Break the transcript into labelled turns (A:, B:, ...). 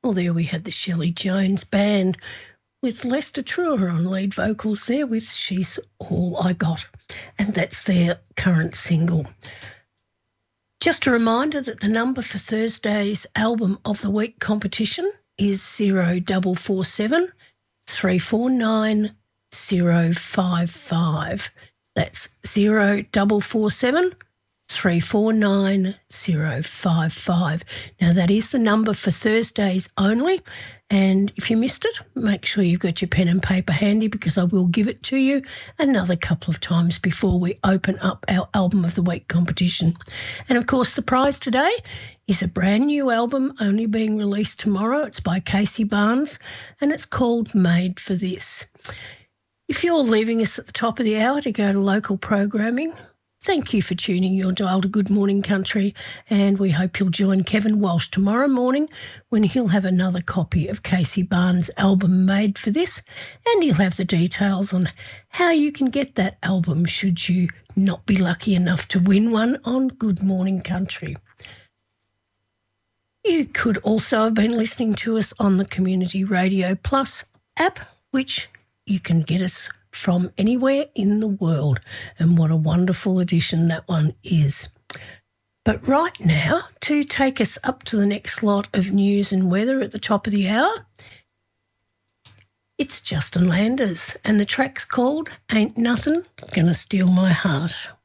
A: Well, there we had the Shelley Jones Band with Lester Truer on lead vocals there with She's All I Got, and that's their current single. Just a reminder that the number for Thursday's Album of the Week competition is 0447 349 055. That's 0447 349 055. Now, that is the number for Thursdays only, and if you missed it, make sure you've got your pen and paper handy because I will give it to you another couple of times before we open up our Album of the Week competition. And, of course, the prize today is a brand new album only being released tomorrow. It's by Casey Barnes, and it's called Made for This. If you're leaving us at the top of the hour to go to local programming, thank you for tuning your dial to Good Morning Country, and we hope you'll join Kevin Walsh tomorrow morning when he'll have another copy of Casey Barnes' album Made for This, and he'll have the details on how you can get that album should you not be lucky enough to win one on Good Morning Country. You could also have been listening to us on the Community Radio Plus app, which you can get us from anywhere in the world, and what a wonderful addition that one is. But right now, to take us up to the next lot of news and weather at the top of the hour, it's Justin Landers, and the track's called Ain't Nothing Gonna Steal My Heart.